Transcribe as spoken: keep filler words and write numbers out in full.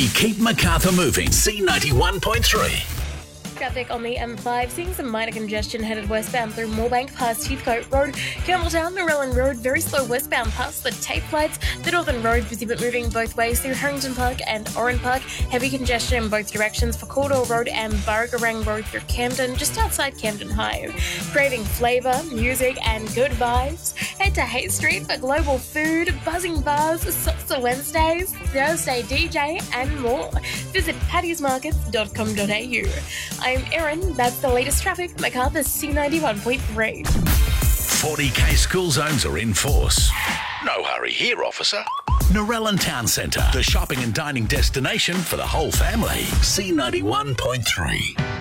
We keep Macarthur moving. C ninety-one point three. Traffic on the M five, seeing some minor congestion headed westbound through Moorebank past Heathcote Road, Campbelltown, Narellan Road, very slow westbound past the tape lights, the Northern Road busy but moving both ways through Harrington Park and Oran Park, heavy congestion in both directions for Cawdor Road and Bargarang Road through Camden, just outside Camden High. Craving flavour, music and good vibes? Head to Hay Street for global food, buzzing bars, salsa Wednesdays, Thursday D J and more. Visit paddiesmarkets dot com dot a u. I'm Erin, that's the latest traffic, Macarthur C ninety-one point three. forty K school zones are in force. No hurry here, officer. Narellan Town Centre, the shopping and dining destination for the whole family. C ninety-one point three.